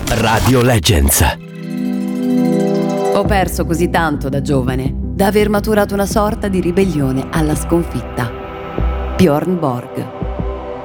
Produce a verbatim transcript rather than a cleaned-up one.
Radio Legends. Ho perso così tanto da giovane da aver maturato una sorta di ribellione alla sconfitta. Björn Borg.